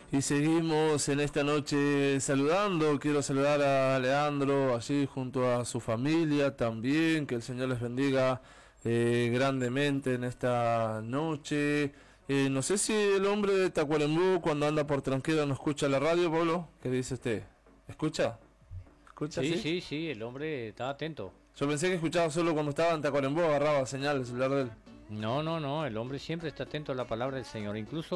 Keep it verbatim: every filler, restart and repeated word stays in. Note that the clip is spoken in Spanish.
Y seguimos en esta noche saludando. Quiero saludar a Leandro allí junto a su familia también. Que el Señor les bendiga eh, grandemente en esta noche. Eh, no sé si el hombre de Tacuarembó cuando anda por Tranquera no escucha la radio, Pablo. ¿Qué dice usted? ¿Escucha? ¿Escucha? Sí, Sí, sí, sí, el hombre está atento. Yo pensé que escuchaba solo cuando estaba en Tacuarembó, agarraba señal el celular de él. No, no, no, el hombre siempre está atento a la palabra del Señor. Incluso